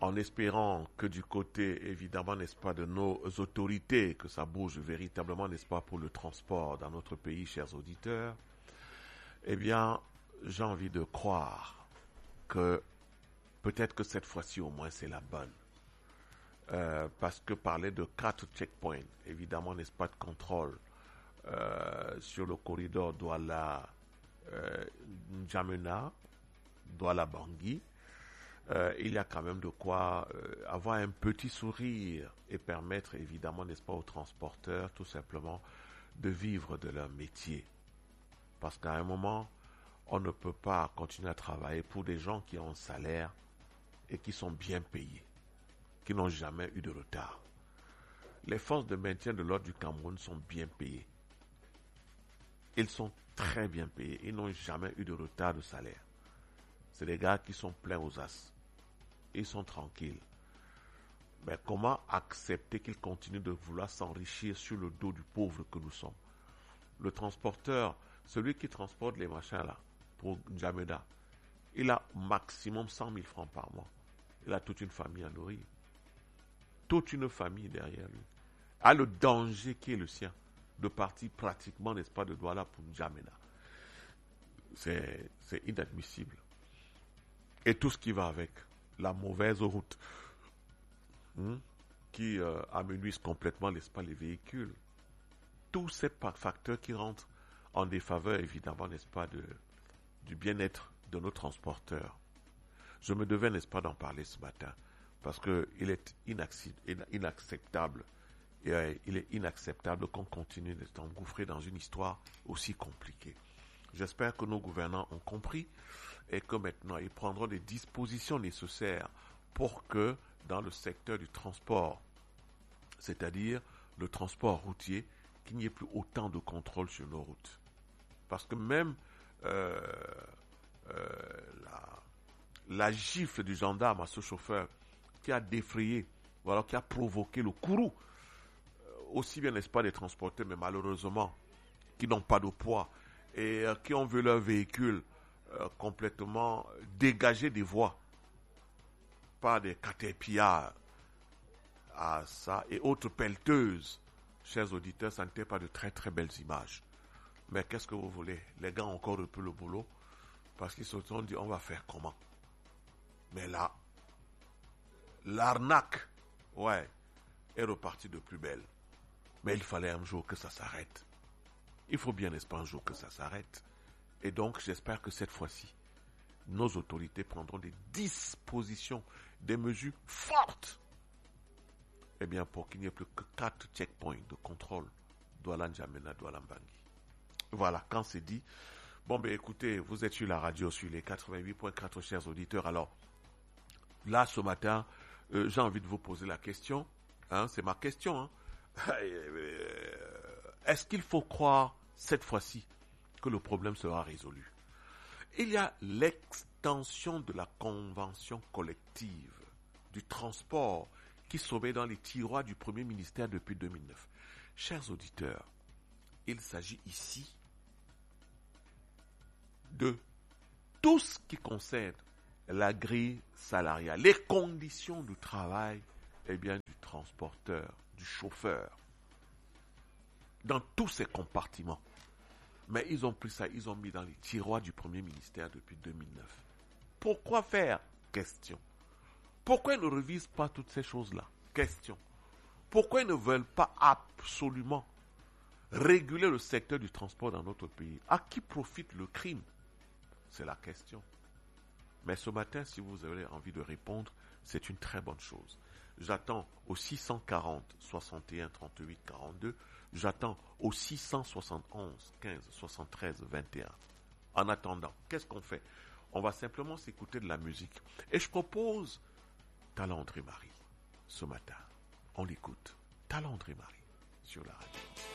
en espérant que du côté, évidemment, n'est-ce pas, de nos autorités, que ça bouge véritablement, n'est-ce pas, pour le transport dans notre pays, chers auditeurs, eh bien, j'ai envie de croire que peut-être que cette fois-ci, au moins, c'est la bonne. Parce que parler de 4 checkpoints, évidemment, n'est-ce pas, de contrôle sur le corridor Douala-N'Djamena, Douala-Bangui, il y a quand même de quoi avoir un petit sourire et permettre, évidemment, n'est-ce pas, aux transporteurs, tout simplement, de vivre de leur métier. Parce qu'à un moment, on ne peut pas continuer à travailler pour des gens qui ont un salaire et qui sont bien payés, qui n'ont jamais eu de retard. Les forces de maintien de l'ordre du Cameroun sont bien payées. Ils sont très bien payés. Ils n'ont jamais eu de retard de salaire. C'est des gars qui sont pleins aux as. Ils sont tranquilles. Mais comment accepter qu'ils continuent de vouloir s'enrichir sur le dos du pauvre que nous sommes? Le transporteur, celui qui transporte les machins là, pour N'Djamena, il a maximum 100 000 francs par mois. Il a toute une famille à nourrir. Toute une famille derrière lui. A le danger qui est le sien de partir pratiquement, n'est-ce pas, de Douala pour N'Djamena. C'est inadmissible. Et tout ce qui va avec, la mauvaise route, qui amenuise complètement, n'est-ce pas, les véhicules. Tous ces facteurs qui rentrent en défaveur, évidemment, n'est-ce pas, du bien-être de nos transporteurs. Je me devais, n'est-ce pas, d'en parler ce matin, parce qu'il est inacceptable. Et il est inacceptable qu'on continue d'être engouffré dans une histoire aussi compliquée. J'espère que nos gouvernants ont compris et que maintenant ils prendront les dispositions nécessaires pour que dans le secteur du transport, c'est-à-dire le transport routier, qu'il n'y ait plus autant de contrôle sur nos routes. Parce que même la gifle du gendarme à ce chauffeur qui a défrayé, voilà, qui a provoqué le courroux, aussi bien, n'est-ce pas, des transporteurs, mais malheureusement, qui n'ont pas de poids et qui ont vu leur véhicule complètement dégagé des voies par des caterpillars à ça et autres pelleteuses. Chers auditeurs, ça n'était pas de très très belles images. Mais qu'est-ce que vous voulez? Les gars ont encore repris le boulot parce qu'ils se sont dit, on va faire comment? Mais là, l'arnaque, ouais, est repartie de plus belle. Mais il fallait un jour que ça s'arrête. Il faut bien, n'est-ce pas, un jour que ça s'arrête. Et donc, j'espère que cette fois-ci, nos autorités prendront des dispositions, des mesures fortes. Eh bien, pour qu'il n'y ait plus que 4 checkpoints de contrôle, Douala N'Djamena, Douala Bangui. Voilà, quand c'est dit. Bon, ben écoutez, vous êtes sur la radio, sur les 88.4, chers auditeurs. Alors, là, ce matin, j'ai envie de vous poser la question. C'est ma question, Est-ce qu'il faut croire, cette fois-ci, que le problème sera résolu? Il y a l'extension de la convention collective du transport qui sommeille dans les tiroirs du Premier ministère depuis 2009. Chers auditeurs, il s'agit ici de tout ce qui concerne la grille salariale, les conditions du travail, du transporteur, du chauffeur, dans tous ces compartiments. Mais ils ont pris ça, ils ont mis dans les tiroirs du Premier ministère depuis 2009. Pourquoi faire? Question. Pourquoi ils ne revisent pas toutes ces choses-là? Question. Pourquoi ils ne veulent pas absolument réguler le secteur du transport dans notre pays? À qui profite le crime? C'est la question. Mais ce matin, si vous avez envie de répondre, c'est une très bonne chose. J'attends au 640 61 38 42. J'attends au 671 15 73 21. En attendant, qu'est-ce qu'on fait? On va simplement s'écouter de la musique. Et je propose Talent André Marie ce matin. On l'écoute. Talent André Marie sur la radio.